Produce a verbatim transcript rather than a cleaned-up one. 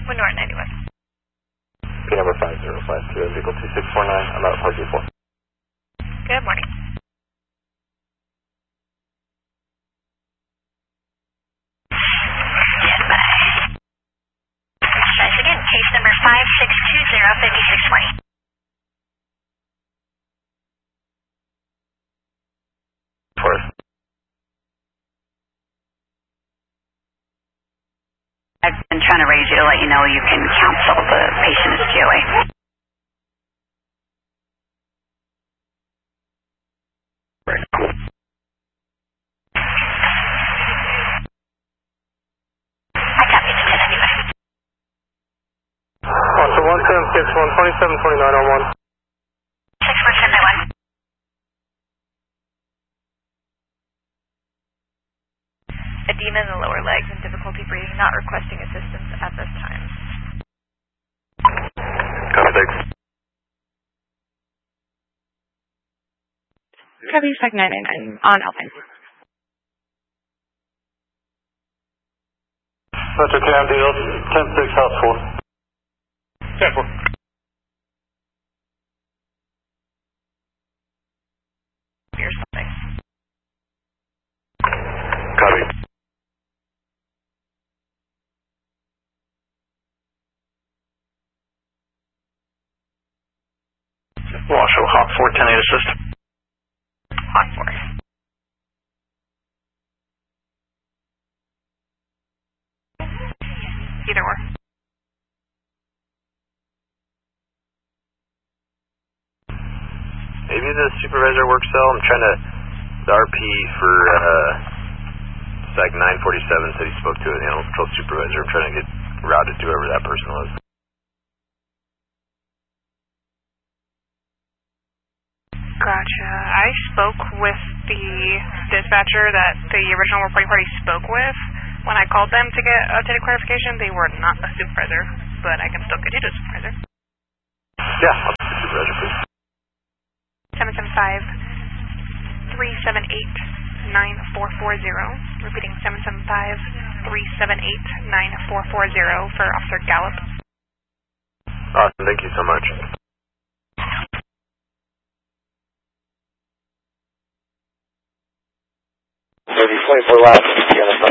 Winora ninety-one. P number five zero five two, vehicle two six four nine, I'm out Park four. Good morning. Guys, again, case number five six two zero five six twenty. Fourth. I've been trying to raise you to let you know you can counsel the patient as G O A. Right now. I copy the ten ninety-one. On to one seven six one, twenty-seven twenty-nine on one. six one seven one. Edema in the lower legs and difficulty breathing, not requesting assistance at this time. Copy, thanks. Copy, Sec nine nine nine on Alpine. Metro Cam deal, ten six, house four. ten four. Or something. Copy. Washoe, Hawk four, ten eight assist. Hawk four. Either or. Maybe the supervisor works cell. I'm trying to, the R P for uh, Seg nine forty-seven said he spoke to an animal control supervisor. I'm trying to get routed to whoever that person was. Gotcha. I spoke with the dispatcher that the original reporting party spoke with. When I called them to get updated clarification, they were not a supervisor, but I can still get you to a supervisor. Yeah, I'll see the supervisor, please. seven seven five, three seven eight, nine four four zero. Repeating seven seven five, three seven eight, nine four four zero for Officer Gallup. Awesome, thank you so much. Maybe twenty-four laps.